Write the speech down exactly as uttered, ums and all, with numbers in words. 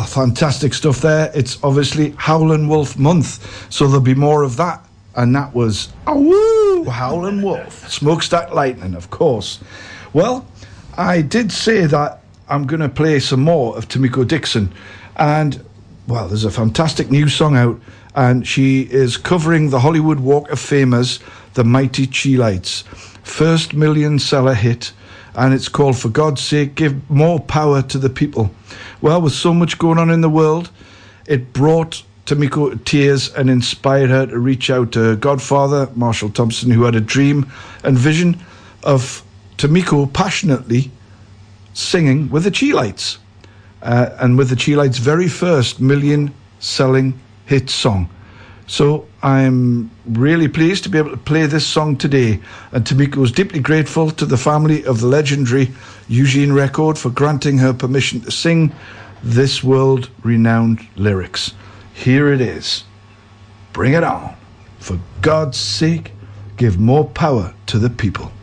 fantastic stuff there. It's obviously Howlin' Wolf month, so there'll be more of that. And that was Awoo, Howlin' Wolf, Smokestack Lightning, of course. Well, I did say that I'm going to play some more of Tamiko Dixon. And, well, there's a fantastic new song out, and she is covering the Hollywood Walk of Famers, The Mighty Cheelites. First million seller hit, and it's called For God's Sake, Give More Power to the People. Well, with so much going on in the world, it brought Tamiko to tears and inspired her to reach out to her godfather, Marshall Thompson, who had a dream and vision of Tamiko passionately singing with the Cheelites, uh, and with the Cheelites' very first million-selling hit song. So I'm really pleased to be able to play this song today, and Tamiko is deeply grateful to the family of the legendary Eugene Record for granting her permission to sing this world-renowned lyrics. Here it is. Bring it on. For God's sake, give more power to the people.